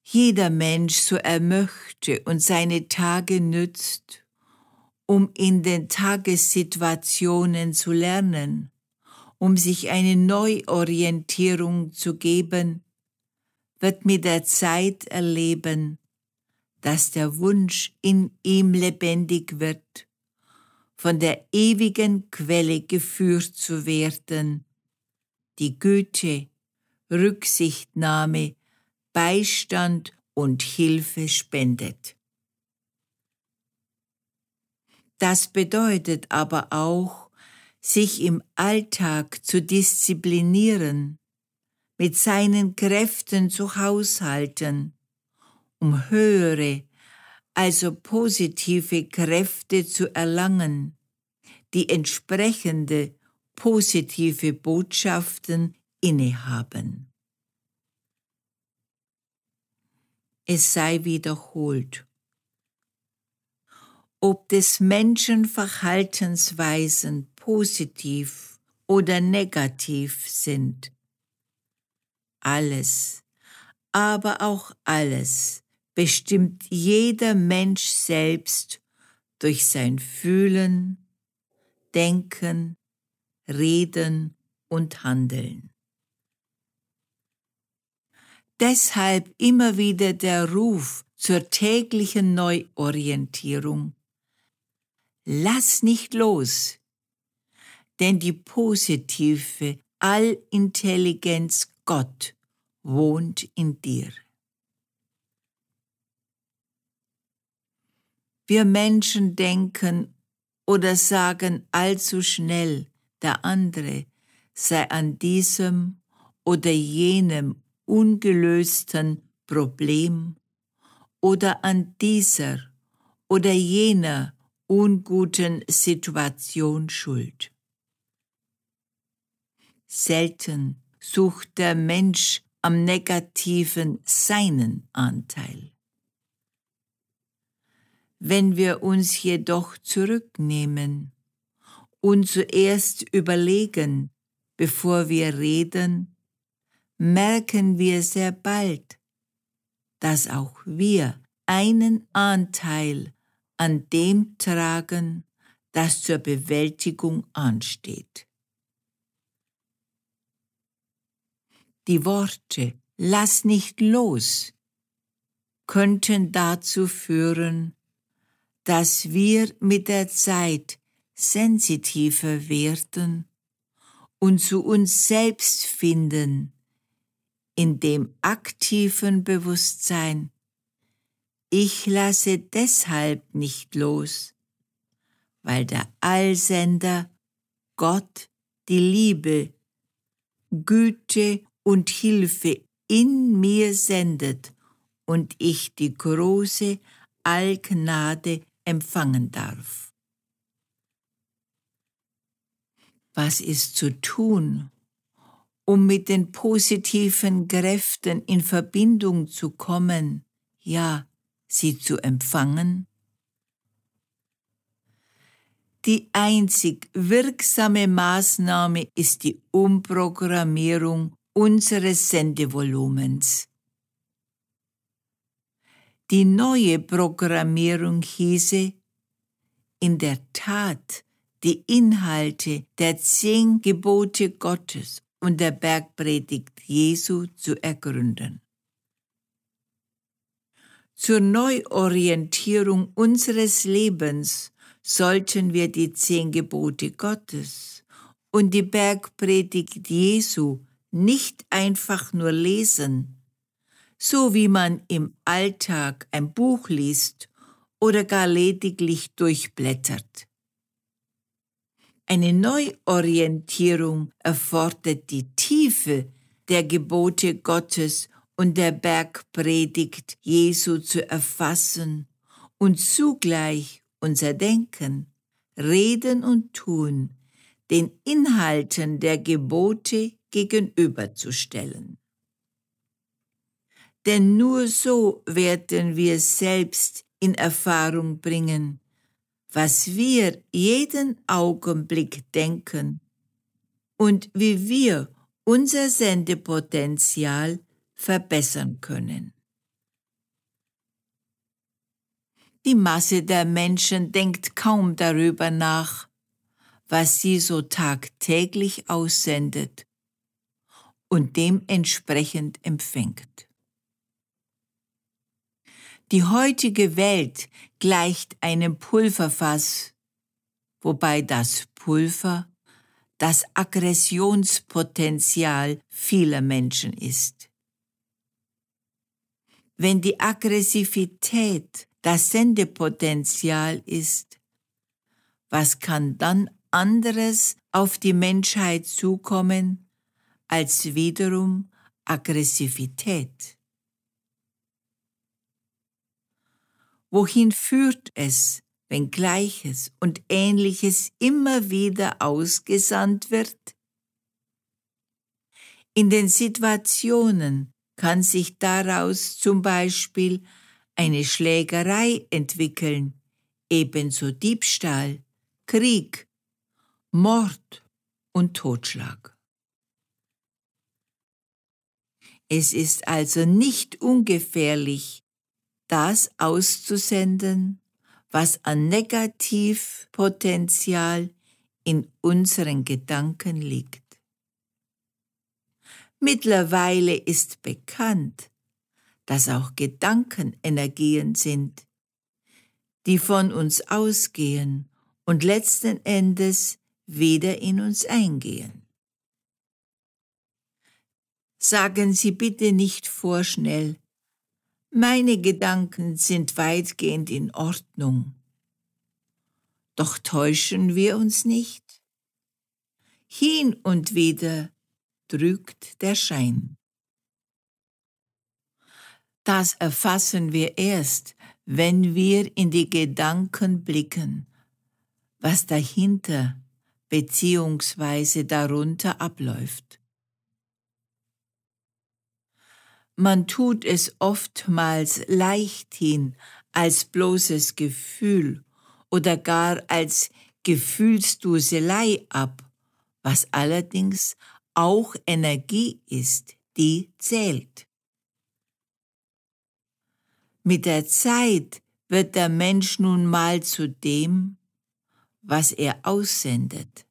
jeder Mensch, so er möchte und seine Tage nützt, um in den Tagessituationen zu lernen, um sich eine Neuorientierung zu geben, wird mit der Zeit erleben, dass der Wunsch in ihm lebendig wird, von der ewigen Quelle geführt zu werden, die Güte, Rücksichtnahme, Beistand und Hilfe spendet. Das bedeutet aber auch, sich im Alltag zu disziplinieren, mit seinen Kräften zu haushalten, um höhere, also positive Kräfte zu erlangen, die entsprechende positive Botschaften innehaben. Es sei wiederholt. Ob des Menschen Verhaltensweisen positiv oder negativ sind, alles, aber auch alles bestimmt jeder Mensch selbst durch sein Fühlen, Denken, Reden und Handeln. Deshalb immer wieder der Ruf zur täglichen Neuorientierung. Lass nicht los, denn die positive Allintelligenz Gott wohnt in dir. Wir Menschen denken oder sagen allzu schnell, der andere sei an diesem oder jenem ungelösten Problem oder an dieser oder jener unguten Situation schuld. Selten sucht der Mensch am Negativen seinen Anteil. Wenn wir uns jedoch zurücknehmen und zuerst überlegen, bevor wir reden, merken wir sehr bald, dass auch wir einen Anteil an dem tragen, das zur Bewältigung ansteht. Die Worte „Lass nicht los“ könnten dazu führen, dass wir mit der Zeit sensitiver werden und zu uns selbst finden, in dem aktiven Bewusstsein, ich lasse deshalb nicht los, weil der Allsender, Gott, die Liebe, Güte und Hilfe in mir sendet und ich die große Allgnade empfangen darf. Was ist zu tun, um mit den positiven Kräften in Verbindung zu kommen, ja, sie zu empfangen? Die einzig wirksame Maßnahme ist die Umprogrammierung unseres Sendevolumens. Die neue Programmierung hieße, in der Tat die Inhalte der 10 Gebote Gottes und der Bergpredigt Jesu zu ergründen. Zur Neuorientierung unseres Lebens sollten wir die 10 Gebote Gottes und die Bergpredigt Jesu nicht einfach nur lesen, so wie man im Alltag ein Buch liest oder gar lediglich durchblättert. Eine Neuorientierung erfordert die Tiefe der Gebote Gottes und der Bergpredigt Jesu zu erfassen und zugleich unser Denken, Reden und Tun den Inhalten der Gebote gegenüberzustellen. Denn nur so werden wir selbst in Erfahrung bringen, was wir jeden Augenblick denken und wie wir unser Sendepotenzial verbessern können. Die Masse der Menschen denkt kaum darüber nach, was sie so tagtäglich aussendet und dementsprechend empfängt. Die heutige Welt gleicht einem Pulverfass, wobei das Pulver das Aggressionspotenzial vieler Menschen ist. Wenn die Aggressivität das Sendepotenzial ist, was kann dann anderes auf die Menschheit zukommen als wiederum Aggressivität? Wohin führt es, wenn Gleiches und Ähnliches immer wieder ausgesandt wird? In den Situationen kann sich daraus zum Beispiel eine Schlägerei entwickeln, ebenso Diebstahl, Krieg, Mord und Totschlag. Es ist also nicht ungefährlich, das auszusenden, was an Negativpotenzial in unseren Gedanken liegt. Mittlerweile ist bekannt, dass auch Gedanken Energien sind, die von uns ausgehen und letzten Endes wieder in uns eingehen. Sagen Sie bitte nicht vorschnell, meine Gedanken sind weitgehend in Ordnung. Doch täuschen wir uns nicht? Hin und wieder trügt der Schein. Das erfassen wir erst, wenn wir in die Gedanken blicken, was dahinter bzw. darunter abläuft. Man tut es oftmals leichthin als bloßes Gefühl oder gar als Gefühlsduselei ab, was allerdings auch Energie ist, die zählt. Mit der Zeit wird der Mensch nun mal zu dem, was er aussendet.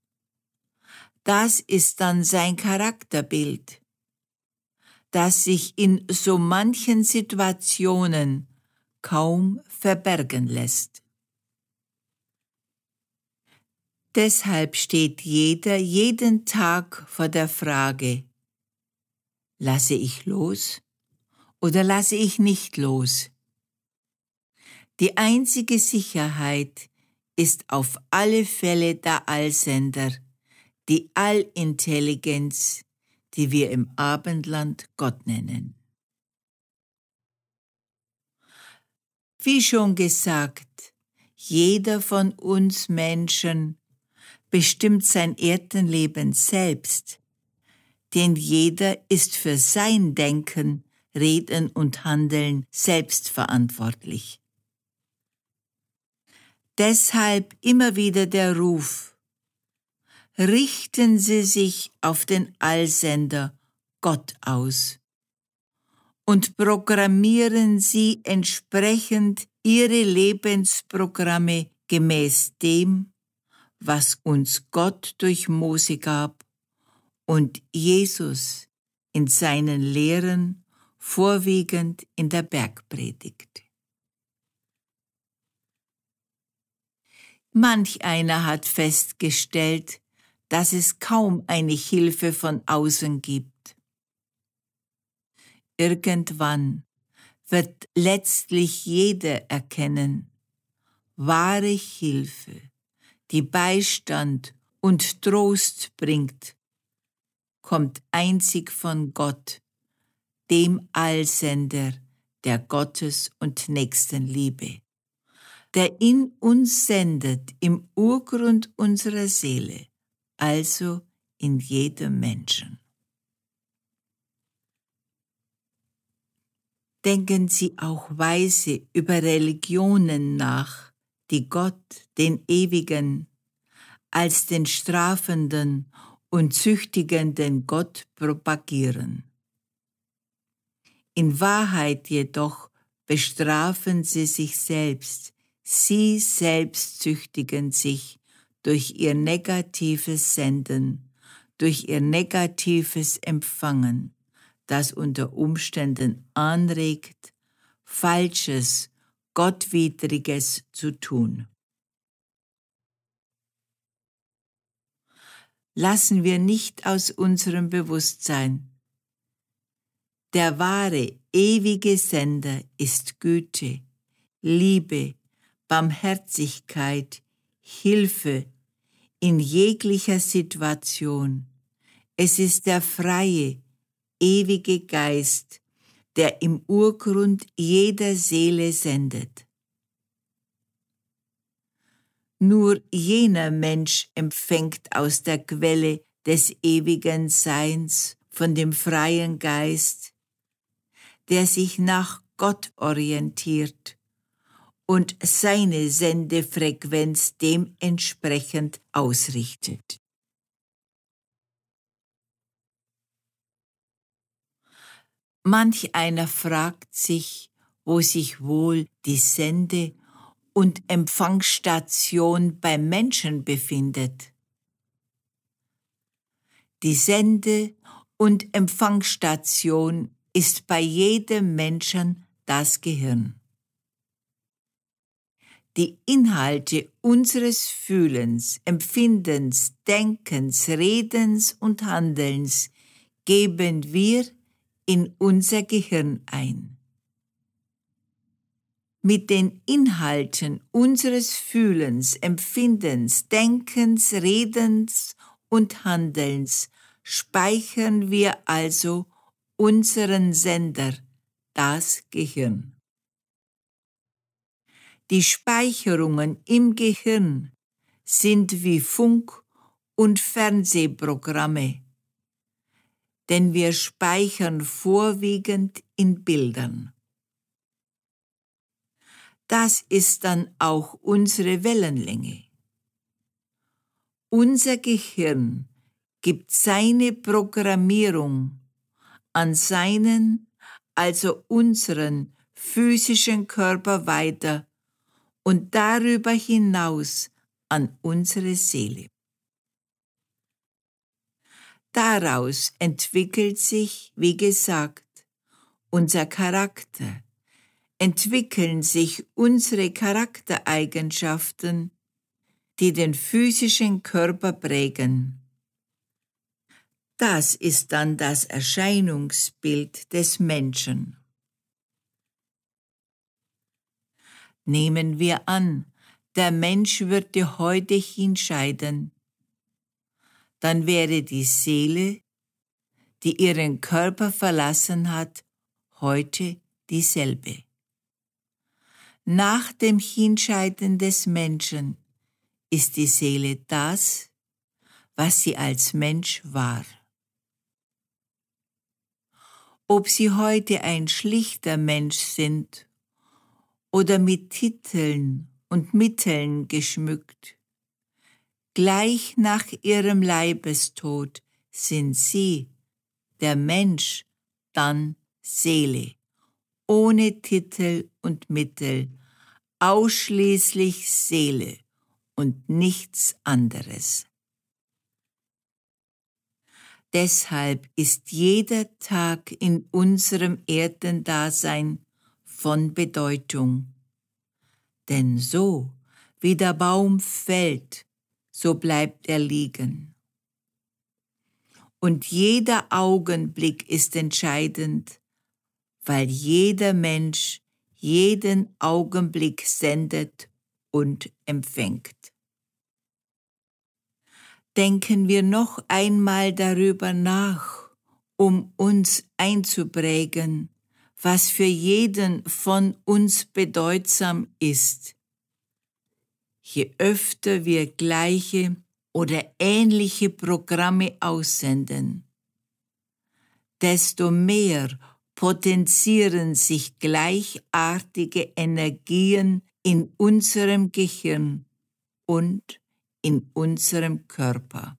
Das ist dann sein Charakterbild, das sich in so manchen Situationen kaum verbergen lässt. Deshalb steht jeder jeden Tag vor der Frage, lasse ich los oder lasse ich nicht los? Die einzige Sicherheit ist auf alle Fälle der Allsender, die Allintelligenz, die wir im Abendland Gott nennen. Wie schon gesagt, jeder von uns Menschen bestimmt sein Erdenleben selbst, denn jeder ist für sein Denken, Reden und Handeln selbst verantwortlich. Deshalb immer wieder der Ruf: Richten Sie sich auf den Allsender Gott aus und programmieren Sie entsprechend Ihre Lebensprogramme gemäß dem, was uns Gott durch Mose gab und Jesus in seinen Lehren, vorwiegend in der Bergpredigt. Manch einer hat festgestellt, dass es kaum eine Hilfe von außen gibt. Irgendwann wird letztlich jeder erkennen, wahre Hilfe, die Beistand und Trost bringt, kommt einzig von Gott, dem Allsender der Gottes- und Nächstenliebe, der in uns sendet im Urgrund unserer Seele, also in jedem Menschen. Denken Sie auch weise über Religionen nach, die Gott, den Ewigen, als den strafenden und züchtigenden Gott propagieren. In Wahrheit jedoch bestrafen sie sich selbst. Sie selbst züchtigen sich durch ihr negatives Senden, durch ihr negatives Empfangen, das unter Umständen anregt, Falsches, Gottwidriges zu tun. Lassen wir nicht aus unserem Bewusstsein: Der wahre, ewige Sender ist Güte, Liebe, Barmherzigkeit, Hilfe in jeglicher Situation. Es ist der freie, ewige Geist, der im Urgrund jeder Seele sendet. Nur jener Mensch empfängt aus der Quelle des ewigen Seins von dem freien Geist, der sich nach Gott orientiert und seine Sendefrequenz dementsprechend ausrichtet. Manch einer fragt sich, wo sich wohl die Sende- und Empfangsstation beim Menschen befindet. Die Sende- und Empfangsstation ist bei jedem Menschen das Gehirn. Die Inhalte unseres Fühlens, Empfindens, Denkens, Redens und Handelns geben wir in unser Gehirn ein. Mit den Inhalten unseres Fühlens, Empfindens, Denkens, Redens und Handelns speichern wir also unseren Sender, das Gehirn. Die Speicherungen im Gehirn sind wie Funk- und Fernsehprogramme, denn wir speichern vorwiegend in Bildern. Das ist dann auch unsere Wellenlänge. Unser Gehirn gibt seine Programmierung an seinen, also unseren physischen Körper weiter und darüber hinaus an unsere Seele. Daraus entwickelt sich, wie gesagt, unser Charakter, entwickeln sich unsere Charaktereigenschaften, die den physischen Körper prägen. Das ist dann das Erscheinungsbild des Menschen. Nehmen wir an, der Mensch würde heute hinscheiden, dann wäre die Seele, die ihren Körper verlassen hat, heute dieselbe. Nach dem Hinscheiden des Menschen ist die Seele das, was sie als Mensch war. Ob sie heute ein schlichter Mensch sind oder mit Titeln und Mitteln geschmückt, gleich nach ihrem Leibestod sind sie, der Mensch, dann Seele, ohne Titel und Mittel, ausschließlich Seele und nichts anderes. Deshalb ist jeder Tag in unserem Erdendasein von Bedeutung. Denn so wie der Baum fällt, so bleibt er liegen. Und jeder Augenblick ist entscheidend, weil jeder Mensch jeden Augenblick sendet und empfängt. Denken wir noch einmal darüber nach, um uns einzuprägen, was für jeden von uns bedeutsam ist. Je öfter wir gleiche oder ähnliche Programme aussenden, desto mehr potenzieren sich gleichartige Energien in unserem Gehirn und in unserem Körper.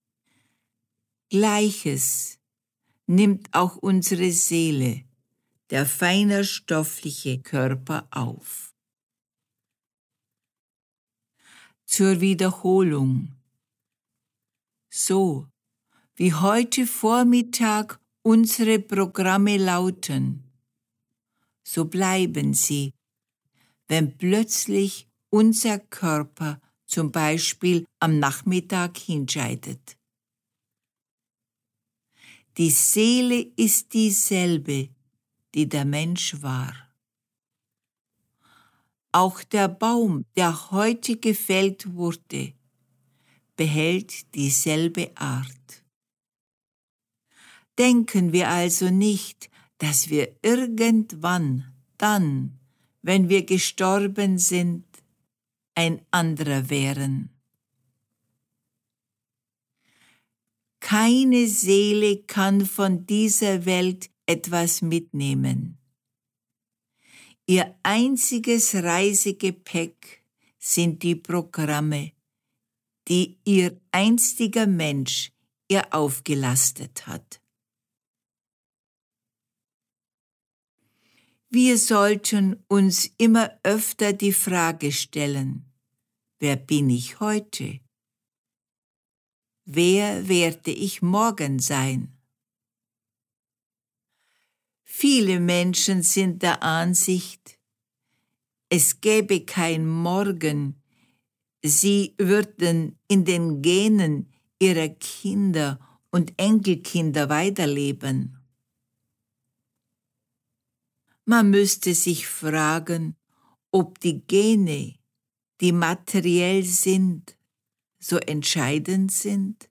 Gleiches nimmt auch unsere Seele, der feinerstoffliche Körper auf. Zur Wiederholung. So wie heute Vormittag unsere Programme lauten, so bleiben sie, wenn plötzlich unser Körper zum Beispiel am Nachmittag hinscheidet. Die Seele ist dieselbe, die der Mensch war. Auch der Baum, der heute gefällt wurde, behält dieselbe Art. Denken wir also nicht, dass wir irgendwann, dann, wenn wir gestorben sind, ein anderer wären. Keine Seele kann von dieser Welt etwas mitnehmen. Ihr einziges Reisegepäck sind die Programme, die ihr einstiger Mensch ihr aufgelastet hat. Wir sollten uns immer öfter die Frage stellen: Wer bin ich heute? Wer werde ich morgen sein? Viele Menschen sind der Ansicht, es gäbe kein Morgen, sie würden in den Genen ihrer Kinder und Enkelkinder weiterleben. Man müsste sich fragen, ob die Gene, die materiell sind, so entscheidend sind.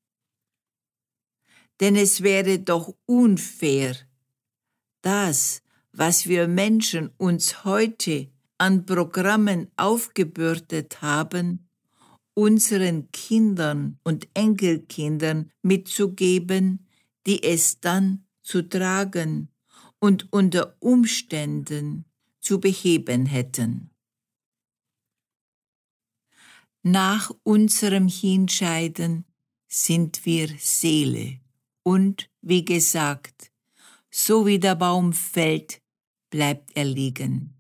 Denn es wäre doch unfair, das, was wir Menschen uns heute an Programmen aufgebürdet haben, unseren Kindern und Enkelkindern mitzugeben, die es dann zu tragen und unter Umständen zu beheben hätten. Nach unserem Hinscheiden sind wir Seele und, wie gesagt, so wie der Baum fällt, bleibt er liegen.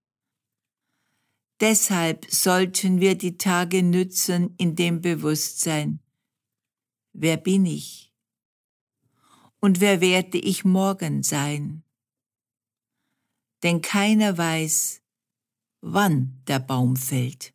Deshalb sollten wir die Tage nützen in dem Bewusstsein: Wer bin ich? Und wer werde ich morgen sein? Denn keiner weiß, wann der Baum fällt.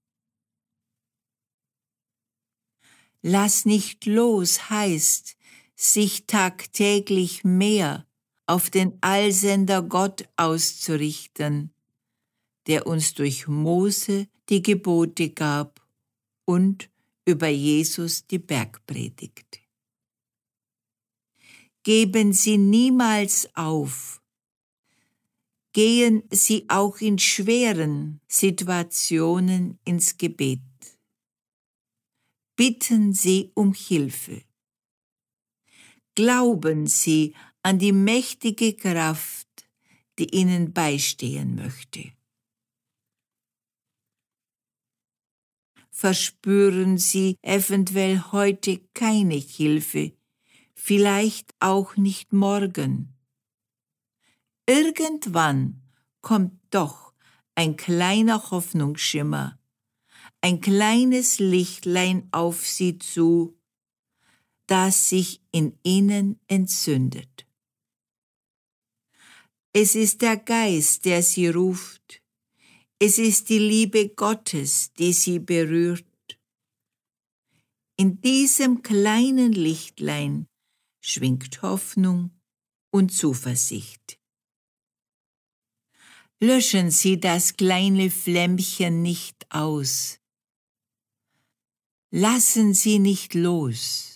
Lass nicht los heißt, sich tagtäglich mehr auf den Allsender Gott auszurichten, der uns durch Mose die Gebote gab und über Jesus die Bergpredigt. Geben Sie niemals auf. Gehen Sie auch in schweren Situationen ins Gebet. Bitten Sie um Hilfe. Glauben Sie an die mächtige Kraft, die Ihnen beistehen möchte. Verspüren Sie eventuell heute keine Hilfe, vielleicht auch nicht morgen. Irgendwann kommt doch ein kleiner Hoffnungsschimmer, ein kleines Lichtlein auf Sie zu, das sich in Ihnen entzündet. Es ist der Geist, der Sie ruft. Es ist die Liebe Gottes, die Sie berührt. In diesem kleinen Lichtlein schwingt Hoffnung und Zuversicht. Löschen Sie das kleine Flämmchen nicht aus. Lassen Sie nicht los.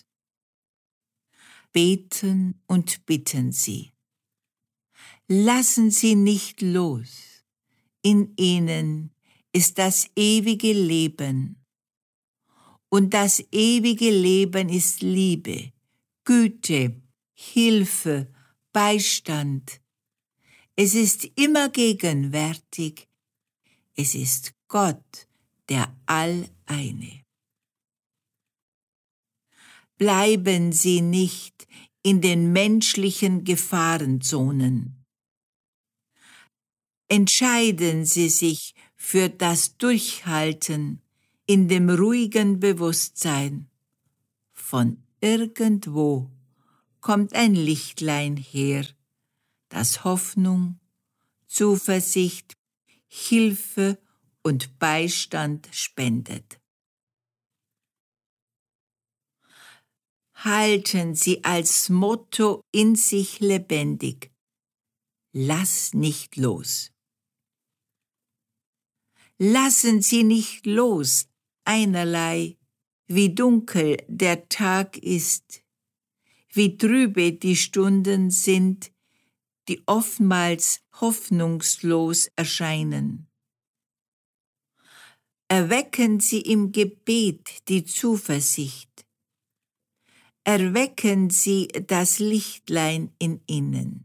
Beten und bitten Sie. Lassen Sie nicht los. In Ihnen ist das ewige Leben. Und das ewige Leben ist Liebe, Güte, Hilfe, Beistand. Es ist immer gegenwärtig. Es ist Gott, der Alleine. Bleiben Sie nicht in den menschlichen Gefahrenzonen. Entscheiden Sie sich für das Durchhalten in dem ruhigen Bewusstsein. Von irgendwo kommt ein Lichtlein her, das Hoffnung, Zuversicht, Hilfe und Beistand spendet. Halten Sie als Motto in sich lebendig: Lass nicht los. Lassen Sie nicht los, einerlei, wie dunkel der Tag ist, wie trübe die Stunden sind, die oftmals hoffnungslos erscheinen. Erwecken Sie im Gebet die Zuversicht. Erwecken Sie das Lichtlein in Ihnen.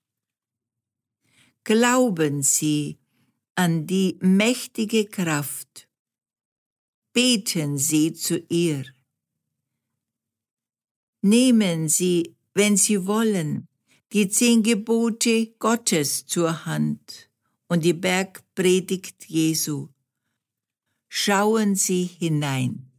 Glauben Sie an die mächtige Kraft. Beten Sie zu ihr. Nehmen Sie, wenn Sie wollen, die 10 Gebote Gottes zur Hand und die Bergpredigt Jesu. Schauen Sie hinein.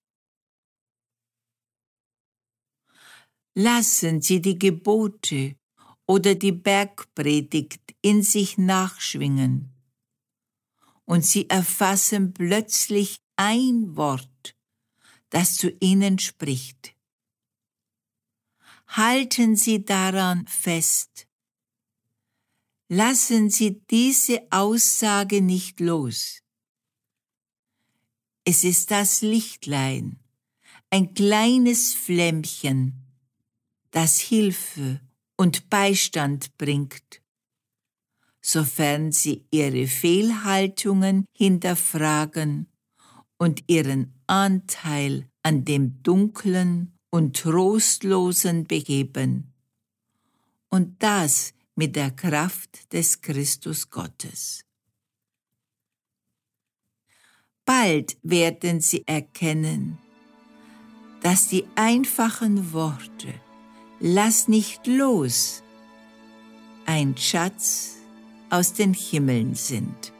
Lassen Sie die Gebote oder die Bergpredigt in sich nachschwingen und Sie erfassen plötzlich ein Wort, das zu Ihnen spricht. Halten Sie daran fest. Lassen Sie diese Aussage nicht los. Es ist das Lichtlein, ein kleines Flämmchen, das Hilfe und Beistand bringt, sofern Sie Ihre Fehlhaltungen hinterfragen und Ihren Anteil an dem Dunklen und Trostlosen beheben. Und das mit der Kraft des Christus Gottes. Bald werden Sie erkennen, dass die einfachen Worte „Lass nicht los" ein Schatz aus den Himmeln sind.